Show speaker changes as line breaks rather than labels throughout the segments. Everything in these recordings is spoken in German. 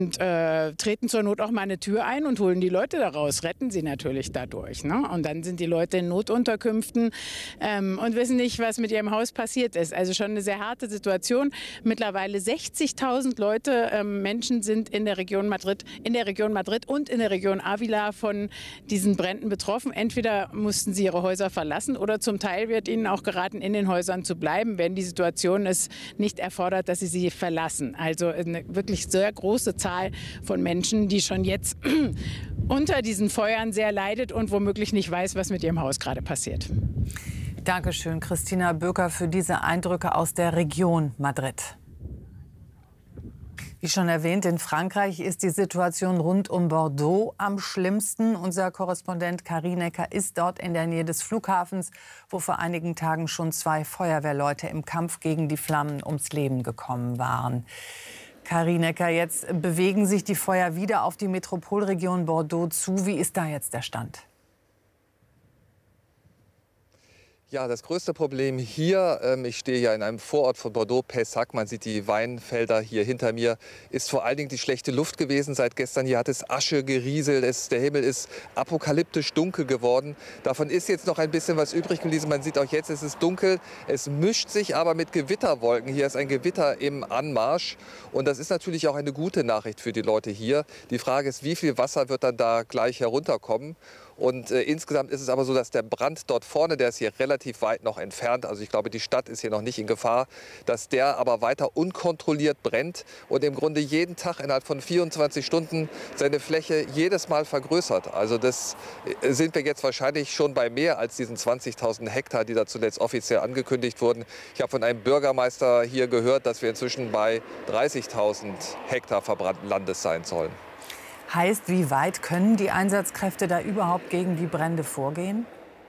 und treten zur Not auch mal eine Tür ein und holen die Leute da raus, retten sie natürlich dadurch. Ne? Und dann sind die Leute in Notunterkünften und wissen nicht, was mit ihrem Haus passiert ist. Also schon eine sehr harte Situation. Mittlerweile 60.000 Leute, Menschen sind in der Region Madrid und in der Region Ávila von diesen Bränden betroffen. Entweder mussten sie ihre Häuser verlassen oder zum Teil wird ihnen auch geraten, in den Häusern zu bleiben, wenn die Situation es nicht erfordert, dass sie verlassen. Also eine wirklich sehr große Zahl von Menschen, die schon jetzt unter diesen Feuern sehr leidet und womöglich nicht weiß, was mit ihrem Haus gerade passiert.
Dankeschön, Christina Böker, für diese Eindrücke aus der Region Madrid. Wie schon erwähnt, in Frankreich ist die Situation rund um Bordeaux am schlimmsten. Unser Korrespondent Karin Necker ist dort in der Nähe des Flughafens, wo vor einigen Tagen schon 2 Feuerwehrleute im Kampf gegen die Flammen ums Leben gekommen waren. Karin Necker, jetzt bewegen sich die Feuer wieder auf die Metropolregion Bordeaux zu. Wie ist da jetzt der Stand?
Ja, das größte Problem hier, ich stehe ja in einem Vorort von Bordeaux, Pessac, man sieht die Weinfelder hier hinter mir, ist vor allen Dingen die schlechte Luft gewesen. Seit gestern hier hat es Asche gerieselt, der Himmel ist apokalyptisch dunkel geworden. Davon ist jetzt noch ein bisschen was übrig geblieben. Man sieht auch jetzt, es ist dunkel, es mischt sich aber mit Gewitterwolken. Hier ist ein Gewitter im Anmarsch und das ist natürlich auch eine gute Nachricht für die Leute hier. Die Frage ist, wie viel Wasser wird dann da gleich herunterkommen? Und insgesamt ist es aber so, dass der Brand dort vorne, der ist hier relativ weit noch entfernt, also ich glaube, die Stadt ist hier noch nicht in Gefahr, dass der aber weiter unkontrolliert brennt und im Grunde jeden Tag innerhalb von 24 Stunden seine Fläche jedes Mal vergrößert. Also das sind wir jetzt wahrscheinlich schon bei mehr als diesen 20.000 Hektar, die da zuletzt offiziell angekündigt wurden. Ich habe von einem Bürgermeister hier gehört, dass wir inzwischen bei 30.000 Hektar verbrannten Landes sein sollen.
Heißt, wie weit können die Einsatzkräfte da überhaupt gegen die Brände vorgehen?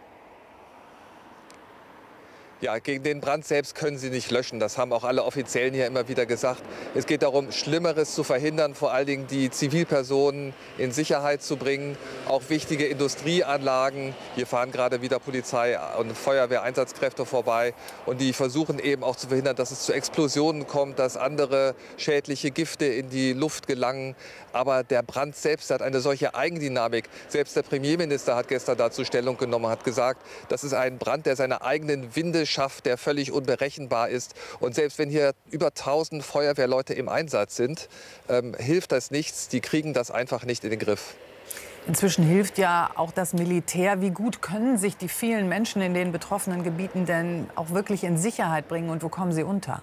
Ja, gegen den Brand selbst können sie nicht löschen. Das haben auch alle Offiziellen hier immer wieder gesagt. Es geht darum, Schlimmeres zu verhindern, vor allen Dingen die Zivilpersonen in Sicherheit zu bringen. Auch wichtige Industrieanlagen. Hier fahren gerade wieder Polizei und Feuerwehreinsatzkräfte vorbei. Und die versuchen eben auch zu verhindern, dass es zu Explosionen kommt, dass andere schädliche Gifte in die Luft gelangen. Aber der Brand selbst hat eine solche Eigendynamik. Selbst der Premierminister hat gestern dazu Stellung genommen, hat gesagt, das ist ein Brand, der seine eigenen Winde schafft, der völlig unberechenbar ist. Und selbst wenn hier über 1000 Feuerwehrleute im Einsatz sind, hilft das nichts. Die kriegen das einfach nicht in den Griff.
Inzwischen hilft ja auch das Militär. Wie gut können sich die vielen Menschen in den betroffenen Gebieten denn auch wirklich in Sicherheit bringen und wo kommen sie unter?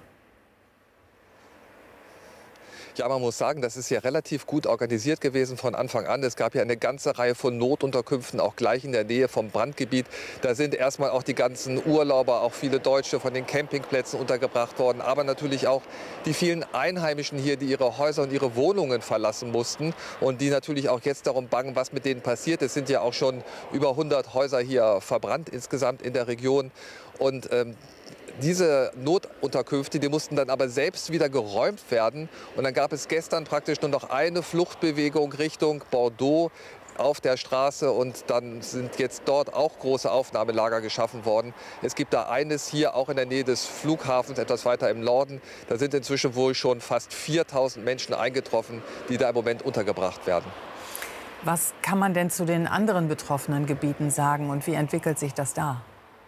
Ja, man muss sagen, das ist ja relativ gut organisiert gewesen von Anfang an. Es gab ja eine ganze Reihe von Notunterkünften, auch gleich in der Nähe vom Brandgebiet. Da sind erstmal auch die ganzen Urlauber, auch viele Deutsche von den Campingplätzen untergebracht worden. Aber natürlich auch die vielen Einheimischen hier, die ihre Häuser und ihre Wohnungen verlassen mussten. Und die natürlich auch jetzt darum bangen, was mit denen passiert. Es sind ja auch schon über 100 Häuser hier verbrannt insgesamt in der Region. Und diese Notunterkünfte, die mussten dann aber selbst wieder geräumt werden. Und dann gab es gestern praktisch nur noch eine Fluchtbewegung Richtung Bordeaux auf der Straße. Und dann sind jetzt dort auch große Aufnahmelager geschaffen worden. Es gibt da eines hier auch in der Nähe des Flughafens, etwas weiter im Norden. Da sind inzwischen wohl schon fast 4.000 Menschen eingetroffen, die da im Moment untergebracht werden.
Was kann man denn zu den anderen betroffenen Gebieten sagen und wie entwickelt sich das da?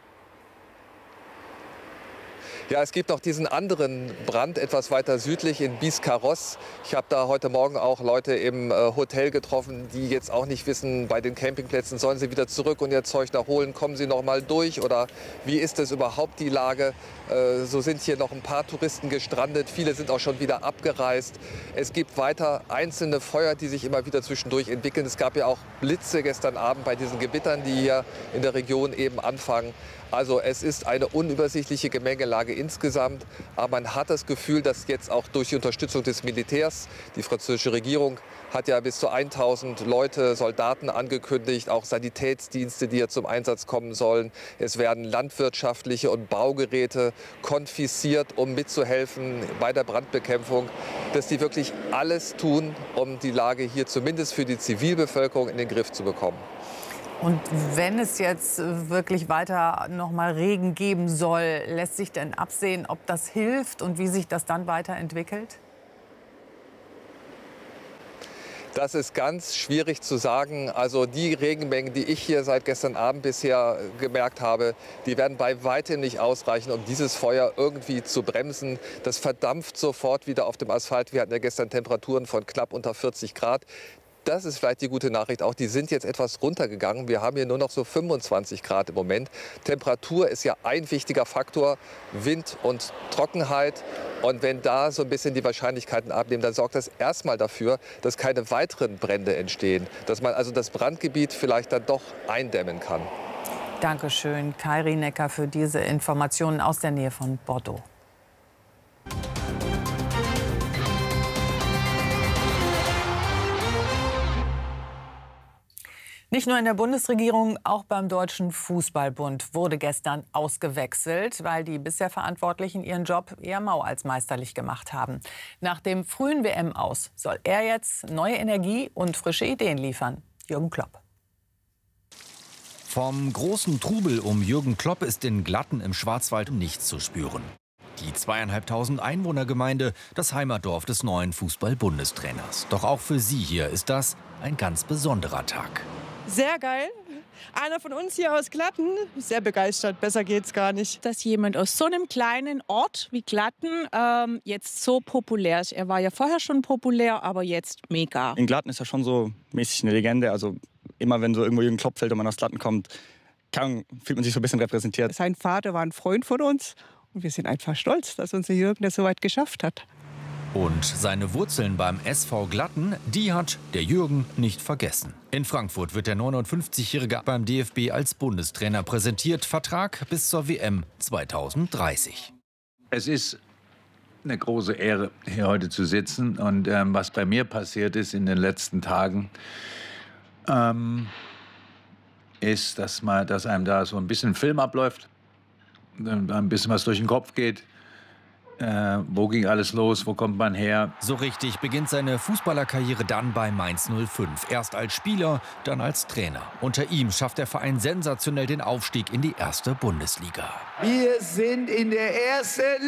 Ja, es gibt noch diesen anderen Brand etwas weiter südlich in Biscarrosse. Ich habe da heute Morgen auch Leute im Hotel getroffen, die jetzt auch nicht wissen, bei den Campingplätzen sollen sie wieder zurück und ihr Zeug noch holen, kommen sie noch mal durch oder wie ist es überhaupt die Lage? So sind hier noch ein paar Touristen gestrandet, viele sind auch schon wieder abgereist. Es gibt weiter einzelne Feuer, die sich immer wieder zwischendurch entwickeln. Es gab ja auch Blitze gestern Abend bei diesen Gewittern, die hier in der Region eben anfangen. Also es ist eine unübersichtliche Gemengelage insgesamt, aber man hat das Gefühl, dass jetzt auch durch die Unterstützung des Militärs, die französische Regierung hat ja bis zu 1000 Leute, Soldaten angekündigt, auch Sanitätsdienste, die hier zum Einsatz kommen sollen. Es werden landwirtschaftliche und Baugeräte konfisziert, um mitzuhelfen bei der Brandbekämpfung, dass die wirklich alles tun, um die Lage hier zumindest für die Zivilbevölkerung in den Griff zu bekommen.
Und wenn es jetzt wirklich weiter noch mal Regen geben soll, lässt sich denn absehen, ob das hilft und wie sich das dann weiterentwickelt?
Das ist ganz schwierig zu sagen. Also die Regenmengen, die ich hier seit gestern Abend bisher gemerkt habe, die werden bei weitem nicht ausreichen, um dieses Feuer irgendwie zu bremsen. Das verdampft sofort wieder auf dem Asphalt. Wir hatten ja gestern Temperaturen von knapp unter 40 Grad. Das ist vielleicht die gute Nachricht auch. Die sind jetzt etwas runtergegangen. Wir haben hier nur noch so 25 Grad im Moment. Temperatur ist ja ein wichtiger Faktor. Wind und Trockenheit. Und wenn da so ein bisschen die Wahrscheinlichkeiten abnehmen, dann sorgt das erstmal dafür, dass keine weiteren Brände entstehen. Dass man also das Brandgebiet vielleicht dann doch eindämmen kann.
Dankeschön, Kai Rinecker, für diese Informationen aus der Nähe von Bordeaux. Nicht nur in der Bundesregierung, auch beim Deutschen Fußballbund wurde gestern ausgewechselt, weil die bisher Verantwortlichen ihren Job eher mau als meisterlich gemacht haben. Nach dem frühen WM-Aus soll er jetzt neue Energie und frische Ideen liefern. Jürgen Klopp.
Vom großen Trubel um Jürgen Klopp ist in Glatten im Schwarzwald nichts zu spüren. Die 2.500 Einwohnergemeinde, das Heimatdorf des neuen Fußball-Bundestrainers. Doch auch für sie hier ist das ein ganz besonderer Tag.
Sehr geil. Einer von uns hier aus Glatten, sehr begeistert, besser geht's gar nicht.
Dass jemand aus so einem kleinen Ort wie Glatten jetzt so populär ist. Er war ja vorher schon populär, aber jetzt mega.
In Glatten ist er schon so mäßig eine Legende. Also immer wenn so irgendwo Jürgen Klopp fällt und man aus Glatten kommt, fühlt man sich so ein bisschen repräsentiert.
Sein Vater war ein Freund von uns und wir sind einfach stolz, dass unser Jürgen das so weit geschafft hat.
Und seine Wurzeln beim SV Glatten, die hat der Jürgen nicht vergessen. In Frankfurt wird der 59-Jährige beim DFB als Bundestrainer präsentiert. Vertrag bis zur WM 2030.
Es ist eine große Ehre, hier heute zu sitzen. Und was bei mir passiert ist in den letzten Tagen, ist, dass einem da so ein bisschen Film abläuft, ein bisschen was durch den Kopf geht. Wo ging alles los? Wo kommt man her?
So richtig beginnt seine Fußballerkarriere dann bei Mainz 05. Erst als Spieler, dann als Trainer. Unter ihm schafft der Verein sensationell den Aufstieg in die erste Bundesliga.
Wir sind in der ersten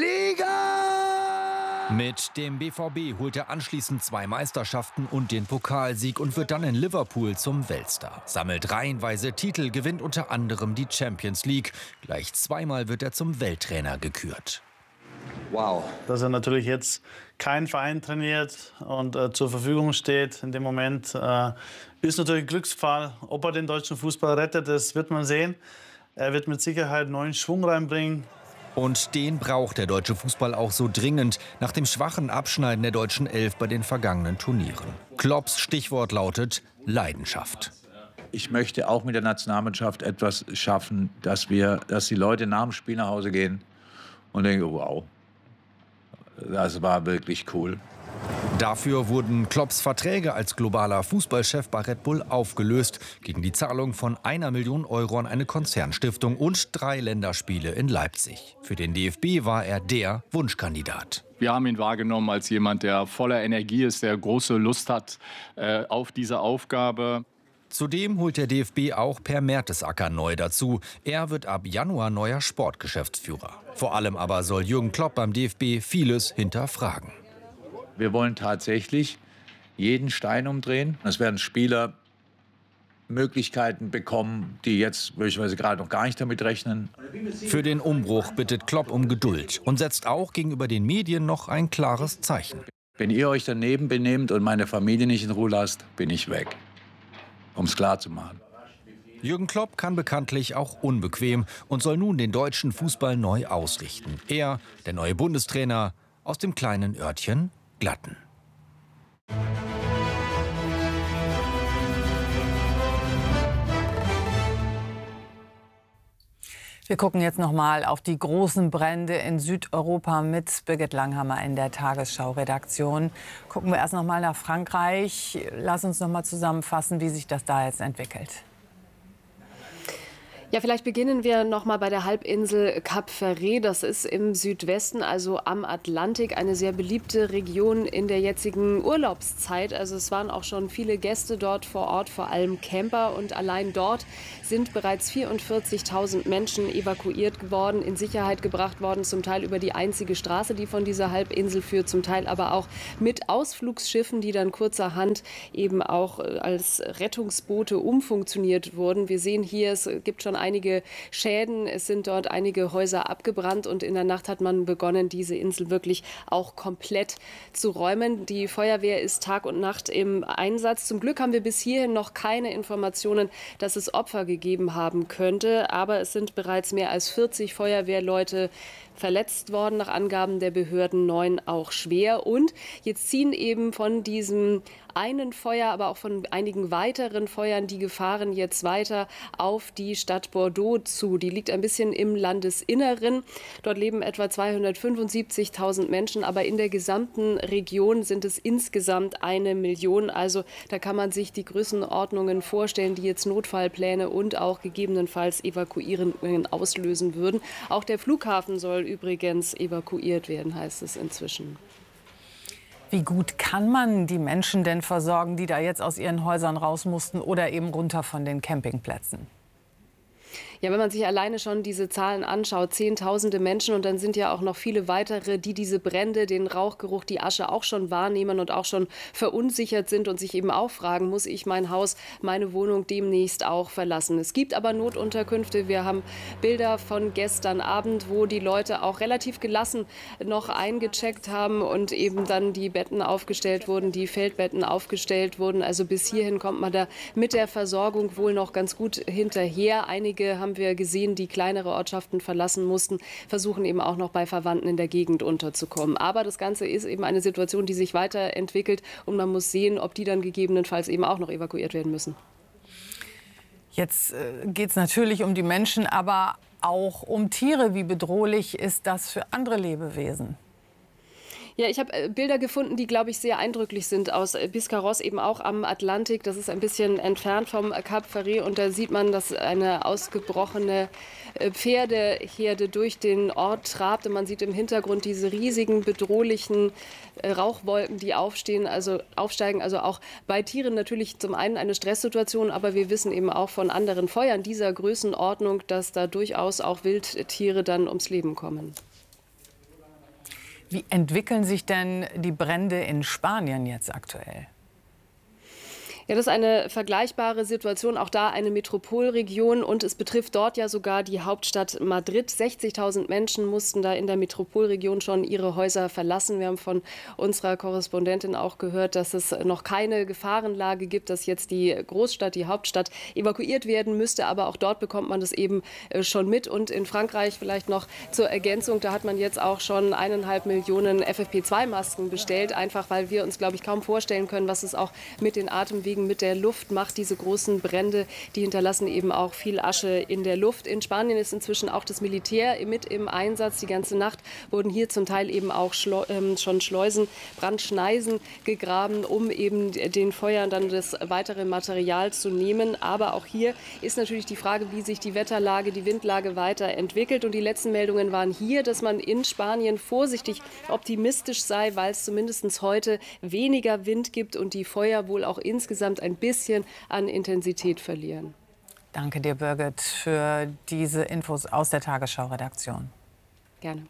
Liga!
Mit dem BVB holt er anschließend 2 Meisterschaften und den Pokalsieg und wird dann in Liverpool zum Weltstar. Sammelt reihenweise Titel, gewinnt unter anderem die Champions League. Gleich 2-mal wird er zum Welttrainer gekürt.
Wow.
Dass er natürlich jetzt keinen Verein trainiert und zur Verfügung steht in dem Moment, ist natürlich ein Glücksfall. Ob er den deutschen Fußball rettet, das wird man sehen. Er wird mit Sicherheit neuen Schwung reinbringen.
Und den braucht der deutsche Fußball auch so dringend nach dem schwachen Abschneiden der deutschen Elf bei den vergangenen Turnieren. Klopps Stichwort lautet Leidenschaft.
Ich möchte auch mit der Nationalmannschaft etwas schaffen, dass die Leute nach dem Spiel nach Hause gehen und denken, wow, das war wirklich cool.
Dafür wurden Klopps Verträge als globaler Fußballchef bei Red Bull aufgelöst, gegen die Zahlung von 1 Million Euro an eine Konzernstiftung und 3 Länderspiele in Leipzig. Für den DFB war er der Wunschkandidat.
Wir haben ihn wahrgenommen als jemand, der voller Energie ist, der große Lust hat auf diese Aufgabe.
Zudem holt der DFB auch Per Mertesacker neu dazu. Er wird ab Januar neuer Sportgeschäftsführer. Vor allem aber soll Jürgen Klopp beim DFB vieles hinterfragen.
Wir wollen tatsächlich jeden Stein umdrehen. Es werden Spieler Möglichkeiten bekommen, die jetzt möglicherweise gerade noch gar nicht damit rechnen.
Für den Umbruch bittet Klopp um Geduld und setzt auch gegenüber den Medien noch ein klares Zeichen.
Wenn ihr euch daneben benehmt und meine Familie nicht in Ruhe lasst, bin ich weg. Um es klar zu machen.
Jürgen Klopp kann bekanntlich auch unbequem und soll nun den deutschen Fußball neu ausrichten. Er, der neue Bundestrainer aus dem kleinen Örtchen Glatten.
Wir gucken jetzt noch mal auf die großen Brände in Südeuropa mit Birgit Langhammer in der Tagesschau-Redaktion. Gucken wir erst noch mal nach Frankreich. Lass uns noch mal zusammenfassen, wie sich das da jetzt entwickelt.
Ja, vielleicht beginnen wir noch mal bei der Halbinsel Cap Ferret. Das ist im Südwesten, also am Atlantik, eine sehr beliebte Region in der jetzigen Urlaubszeit. Also es waren auch schon viele Gäste dort vor Ort, vor allem Camper. Und allein dort sind bereits 44.000 Menschen evakuiert geworden, in Sicherheit gebracht worden, zum Teil über die einzige Straße, die von dieser Halbinsel führt, zum Teil aber auch mit Ausflugsschiffen, die dann kurzerhand eben auch als Rettungsboote umfunktioniert wurden. Wir sehen hier, es gibt schon einige Schäden. Es sind dort einige Häuser abgebrannt und in der Nacht hat man begonnen, diese Insel wirklich auch komplett zu räumen. Die Feuerwehr ist Tag und Nacht im Einsatz. Zum Glück haben wir bis hierhin noch keine Informationen, dass es Opfer gegeben haben könnte. Aber es sind bereits mehr als 40 Feuerwehrleute verletzt worden, nach Angaben der Behörden 9 auch schwer. Und jetzt ziehen eben von diesem einen Feuer, aber auch von einigen weiteren Feuern die Gefahren jetzt weiter auf die Stadt Bordeaux zu. Die liegt ein bisschen im Landesinneren. Dort leben etwa 275.000 Menschen, aber in der gesamten Region sind es insgesamt 1 Million. Also da kann man sich die Größenordnungen vorstellen, die jetzt Notfallpläne und auch gegebenenfalls Evakuierungen auslösen würden. Auch der Flughafen soll übrigens evakuiert werden, heißt es inzwischen.
Wie gut kann man die Menschen denn versorgen, die da jetzt aus ihren Häusern raus mussten oder eben runter von den Campingplätzen?
Ja, wenn man sich alleine schon diese Zahlen anschaut, Zehntausende Menschen und dann sind ja auch noch viele weitere, die diese Brände, den Rauchgeruch, die Asche auch schon wahrnehmen und auch schon verunsichert sind und sich eben auch fragen, muss ich mein Haus, meine Wohnung demnächst auch verlassen? Es gibt aber Notunterkünfte. Wir haben Bilder von gestern Abend, wo die Leute auch relativ gelassen noch eingecheckt haben und eben dann die Betten aufgestellt wurden, die Feldbetten aufgestellt wurden. Also bis hierhin kommt man da mit der Versorgung wohl noch ganz gut hinterher. Einige haben wir gesehen, die kleinere Ortschaften verlassen mussten, versuchen eben auch noch bei Verwandten in der Gegend unterzukommen. Aber das Ganze ist eben eine Situation, die sich weiterentwickelt und man muss sehen, ob die dann gegebenenfalls eben auch noch evakuiert werden müssen.
Jetzt geht es natürlich um die Menschen, aber auch um Tiere. Wie bedrohlich ist das für andere Lebewesen?
Ja, ich habe Bilder gefunden, die, glaube ich, sehr eindrücklich sind aus Biscarrosse, eben auch am Atlantik. Das ist ein bisschen entfernt vom Cap Ferret und da sieht man, dass eine ausgebrochene Pferdeherde durch den Ort trabt. Und man sieht im Hintergrund diese riesigen, bedrohlichen Rauchwolken, die aufsteigen. Also auch bei Tieren natürlich zum einen eine Stresssituation, aber wir wissen eben auch von anderen Feuern dieser Größenordnung, dass da durchaus auch Wildtiere dann ums Leben kommen.
Wie entwickeln sich denn die Brände in Spanien jetzt aktuell?
Ja, das ist eine vergleichbare Situation, auch da eine Metropolregion und es betrifft dort ja sogar die Hauptstadt Madrid. 60.000 Menschen mussten da in der Metropolregion schon ihre Häuser verlassen. Wir haben von unserer Korrespondentin auch gehört, dass es noch keine Gefahrenlage gibt, dass jetzt die Großstadt, die Hauptstadt evakuiert werden müsste. Aber auch dort bekommt man das eben schon mit. Und in Frankreich vielleicht noch zur Ergänzung, da hat man jetzt auch schon 1,5 Millionen FFP2-Masken bestellt, einfach weil wir uns, glaube ich, kaum vorstellen können, was es auch mit den Atemwegen, mit der Luft macht. Diese großen Brände, die hinterlassen eben auch viel Asche in der Luft. In Spanien ist inzwischen auch das Militär mit im Einsatz. Die ganze Nacht wurden hier zum Teil eben auch schon Schleusen, Brandschneisen gegraben, um eben den Feuern dann das weitere Material zu nehmen. Aber auch hier ist natürlich die Frage, wie sich die Wetterlage, die Windlage weiterentwickelt. Und die letzten Meldungen waren hier, dass man in Spanien vorsichtig optimistisch sei, weil es zumindest heute weniger Wind gibt und die Feuer wohl auch insgesamt ein bisschen an Intensität verlieren.
Danke dir, Birgit, für diese Infos aus der Tagesschau-Redaktion.
Gerne.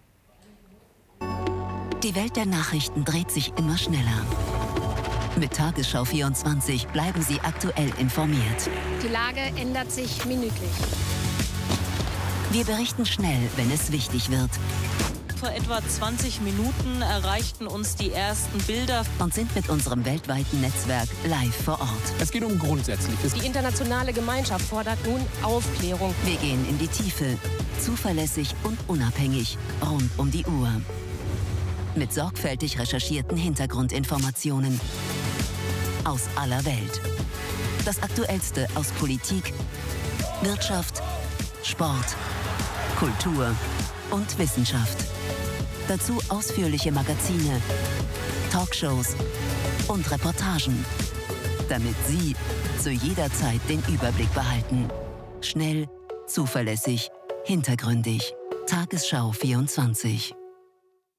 Die Welt der Nachrichten dreht sich immer schneller. Mit Tagesschau 24 bleiben Sie aktuell informiert.
Die Lage ändert sich minütlich.
Wir berichten schnell, wenn es wichtig wird.
Vor etwa 20 Minuten erreichten uns die ersten Bilder
und sind mit unserem weltweiten Netzwerk live vor Ort.
Es geht um Grundsätzliches.
Die internationale Gemeinschaft fordert nun Aufklärung.
Wir gehen in die Tiefe, zuverlässig und unabhängig, rund um die Uhr. Mit sorgfältig recherchierten Hintergrundinformationen aus aller Welt. Das Aktuellste aus Politik, Wirtschaft, Sport, Kultur und Wissenschaft. Dazu ausführliche Magazine, Talkshows und Reportagen, damit Sie zu jeder Zeit den Überblick behalten. Schnell, Zuverlässig, hintergründig. Tagesschau 24.